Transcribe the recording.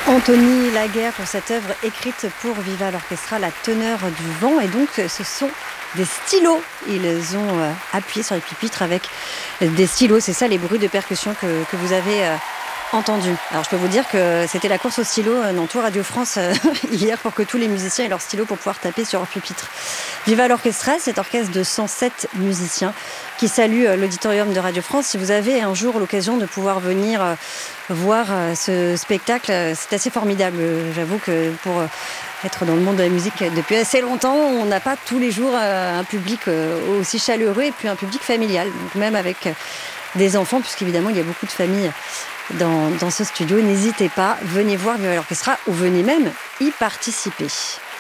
Anthony Laguerre pour cette œuvre écrite pour Viva l'Orchestra, La teneur du vent. Et donc, ce sont des stylos. Ils ont appuyé sur les pupitres avec des stylos. C'est ça les bruits de percussion que vous avez entendus. Alors, je peux vous dire que c'était la course au stylo dans tout Radio France hier pour que tous les musiciens aient leur stylo pour pouvoir taper sur leur pupitre. Viva l'Orchestra, cet orchestre de 107 musiciens qui salue l'auditorium de Radio France. Si vous avez un jour l'occasion de pouvoir venir voir ce spectacle, c'est assez formidable. J'avoue que pour être dans le monde de la musique depuis assez longtemps, on n'a pas tous les jours un public aussi chaleureux et puis un public familial, donc même avec des enfants, puisqu'évidemment il y a beaucoup de familles dans ce studio. N'hésitez pas, venez voir Viva l'Orchestra ou venez même y participer.